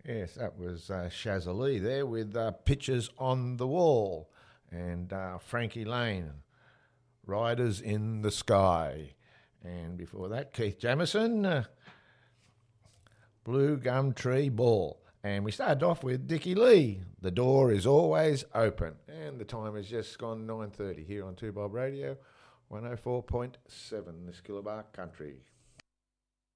Yes, that was Shazza Lee there with Pictures on the Wall, and Frankie Lane, Riders in the Sky. And before that, Keith Jamison, Blue Gum Tree Ball. And we started off with Dickie Lee, The Door is Always Open. And the time has just gone 9:30 here on 2Bob Radio, 104.7, this Kilobar Country.